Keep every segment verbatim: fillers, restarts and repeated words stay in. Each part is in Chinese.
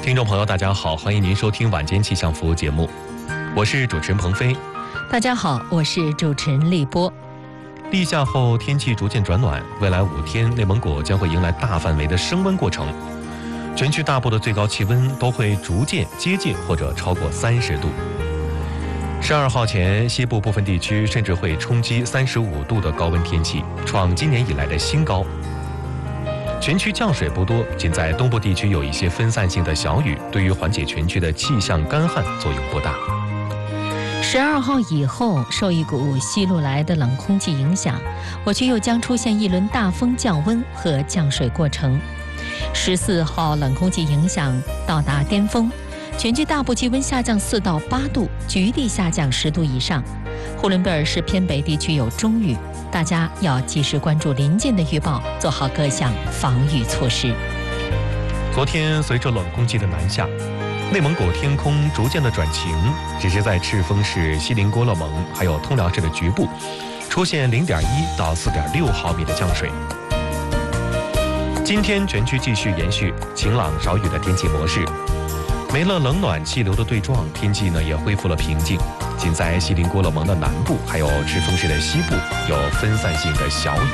听众朋友大家好，欢迎您收听晚间气象服务节目，我是主持人鹏飞。 大家好，我是主持人立波。 立夏后天气逐渐转暖，未来五天内蒙古将会迎来大范围的升温过程，全区大部的最高气温都会逐渐接近或者超过三十度。十二号前，西部部分地区甚至会冲击三十五度的高温天气，创今年以来的新高。全区降水不多，仅在东部地区有一些分散性的小雨，对于缓解全区的气象干旱作用不大。 十二号以后，受一股西路来的冷空气影响，我区又将出现一轮大风降温和降水过程。十四号冷空气影响到达巅峰，全区大部气温下降四到八度，局地下降十度以上。呼伦贝尔市偏北地区有中雨，大家要及时关注临近的预报，做好各项防御措施。 昨天随着冷空气的南下，内蒙古天空逐渐的转晴，只是在赤峰市锡林郭勒盟还有通辽市的局部出现零点一到四点六毫米的降水。今天全区继续延续晴朗少雨的天气模式，没了冷暖气流的对撞，天气呢也恢复了平静。仅在锡林郭勒盟的南部还有赤峰市的西部有分散性的小雨。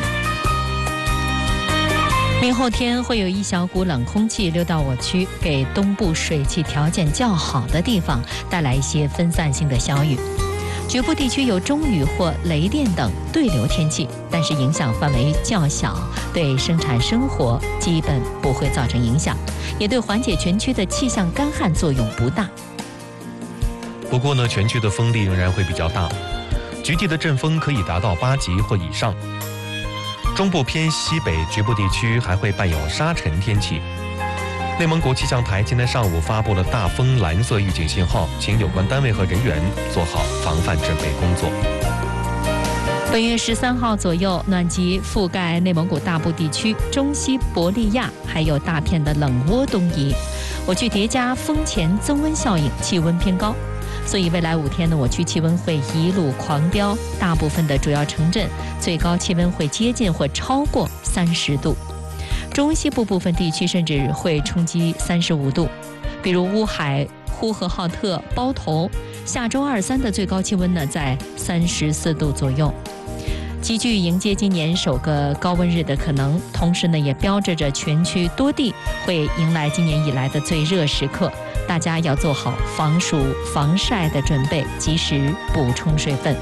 明后天会有一小股冷空气流到我区，给东部水汽条件较好的地方带来一些分散性的小雨，局部地区有中雨或雷电等对流天气，但是影响范围较小，对生产生活基本不会造成影响，也对缓解全区的气象干旱作用不大。 不过呢，全区的风力仍然会比较大，局地的阵风可以达到八级或以上。中部偏西北局部地区还会伴有沙尘天气。内蒙古气象台今天上午发布了大风蓝色预警信号，请有关单位和人员做好防范准备工作。 本月十三号左右，暖极覆盖内蒙古大部地区、中西伯利亚，还有大片的冷涡东移，我区叠加风前增温效应，气温偏高。所以未来五天呢，我区气温会一路狂飙，大部分的主要城镇最高气温会接近或超过三十度，中西部部分地区甚至会冲击三十五度，比如乌海、呼和浩特、包头，下周二三的最高气温呢在三十四度左右，极具迎接今年首个高温日的可能，同时呢也标志着全区多地会迎来今年以来的最热时刻。大家要做好防暑防晒的准备，及时补充水分。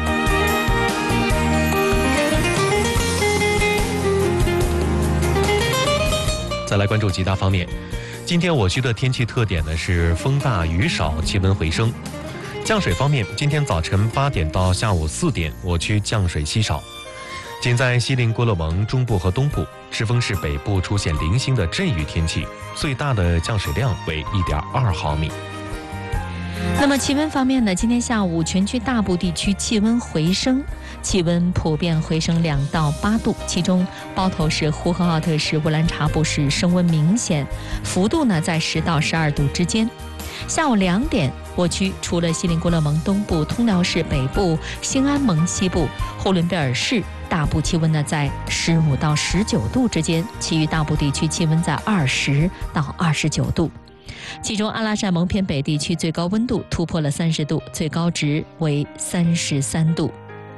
再来关注其他方面，今天我区的天气特点呢是风大雨少，气温回升。降水方面，今天早晨八点到下午四点，我区降水稀少，仅在锡林郭勒盟中部和东部、赤峰市北部出现零星的阵雨天气，最大的降水量为一点二毫米。 那么气温方面呢，今天下午全区大部地区气温回升，气温普遍回升两到八度，其中包头市、呼和浩特市、乌兰察布市升温明显，幅度呢在十到十二度之间。下午两点，我区除了锡林郭勒盟东部、通辽市北部、兴安盟西部、呼伦贝尔市大部气温呢在十五到十九度之间，其余大部地区气温在二十到二十九度。其中阿拉善盟偏北地区最高温度突破了三十度，最高值为三十三度。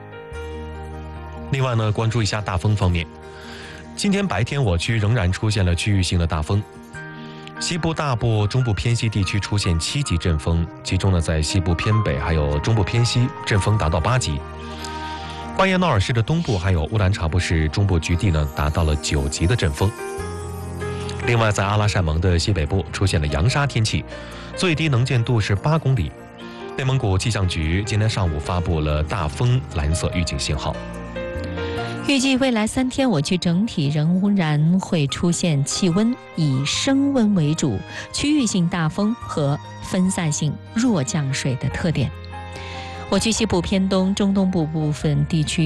另外呢，关注一下大风方面，今天白天我区仍然出现了区域性的大风。西部大部、中部偏西地区出现七级阵风，其中呢，在西部偏北还有中部偏西，阵风达到八级。瓜耶纳尔市的东部还有乌兰察布市中部局地呢，达到了九级的阵风。另外，在阿拉善盟的西北部出现了扬沙天气，最低能见度是八公里。内蒙古气象局今天上午发布了大风蓝色预警信号。 预计未来三天，我区整体仍然会出现气温以升温为主、区域性大风和分散性弱降水的特点。我区西部偏东、中东部部分地区